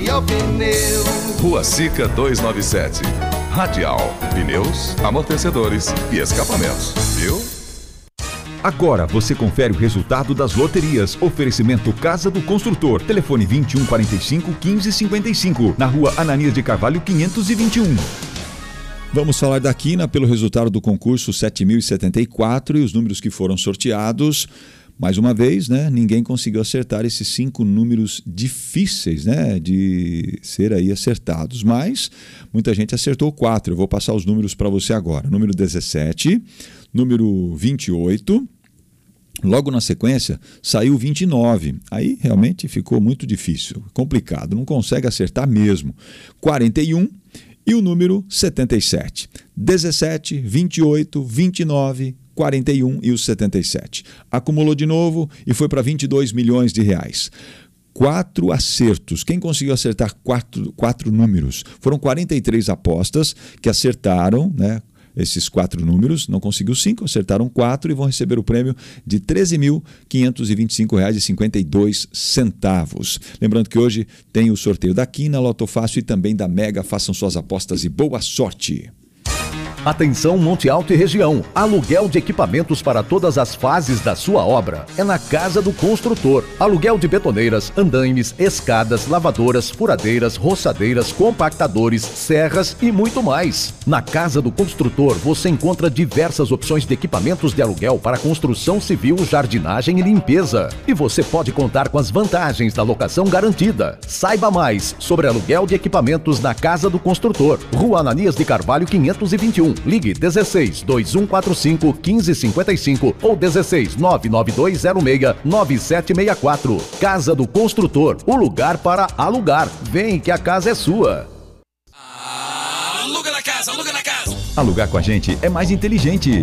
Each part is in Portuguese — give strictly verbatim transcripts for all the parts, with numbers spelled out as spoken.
Radial Pneus. Rua Sica duzentos e noventa e sete. Radial Pneus, amortecedores e escapamentos. Viu? Agora você confere o resultado das loterias. Oferecimento Casa do Construtor. Telefone vinte e um, quarenta e cinco, quinze, cinquenta e cinco. Na rua Ananias de Carvalho, quinhentos e vinte e um. Vamos falar da Quina pelo resultado do concurso sete mil e setenta e quatro e os números que foram sorteados. Mais uma vez, né, ninguém conseguiu acertar esses cinco números difíceis, né, de ser aí acertados, mas muita gente acertou quatro. Eu vou passar os números para você agora. Número dezessete, número vinte e oito, logo na sequência saiu vinte e nove. Aí realmente ficou muito difícil, complicado, não consegue acertar mesmo. quarenta e um e o número setenta e sete. dezessete, vinte e oito, vinte e nove, quarenta e um e o setenta e sete. Acumulou de novo e foi para vinte e dois milhões de reais. Quatro acertos. Quem conseguiu acertar quatro, quatro números? Foram quarenta e três apostas que acertaram, né, esses quatro números. Não conseguiu cinco, acertaram quatro e vão receber o prêmio de treze mil quinhentos e vinte e cinco reais e cinquenta e dois centavos. Lembrando que hoje tem o sorteio da Quina, Loto Fácil e também da Mega. Façam suas apostas e boa sorte! Atenção Monte Alto e região, aluguel de equipamentos para todas as fases da sua obra é na Casa do Construtor. Aluguel de betoneiras, andaimes, escadas, lavadoras, furadeiras, roçadeiras, compactadores, serras e muito mais. Na Casa do Construtor você encontra diversas opções de equipamentos de aluguel para construção civil, jardinagem e limpeza. E você pode contar com as vantagens da locação garantida. Saiba mais sobre aluguel de equipamentos na Casa do Construtor. Rua Ananias de Carvalho, quinhentos e vinte e um. Ligue dezesseis, dois um quatro cinco, quinze cinquenta e cinco ou dezesseis, nove nove dois zero seis, nove sete seis quatro. Casa do Construtor, o lugar para alugar. Vem que a casa é sua. Aluga na casa, aluga na casa. Alugar com a gente é mais inteligente.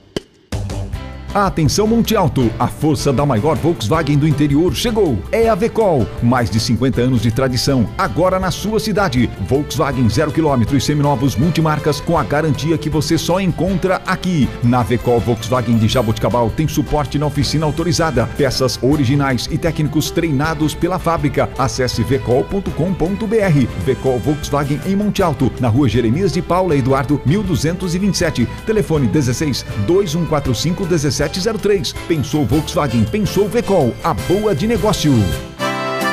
Atenção Monte Alto, a força da maior Volkswagen do interior chegou. É a Vecol, mais de cinquenta anos de tradição, agora na sua cidade. Volkswagen zero quilômetro e seminovos multimarcas com a garantia que você só encontra aqui. Na Vecol Volkswagen de Jaboticabal tem suporte na oficina autorizada, peças originais e técnicos treinados pela fábrica. Acesse vecol ponto com ponto br. Vecol Volkswagen em Monte Alto, na rua Jeremias de Paula Eduardo, mil duzentos e vinte e sete. Telefone dezesseis, dois um quatro cinco, dezessete zero três. Pensou Volkswagen, pensou Vecol, a boa de negócio.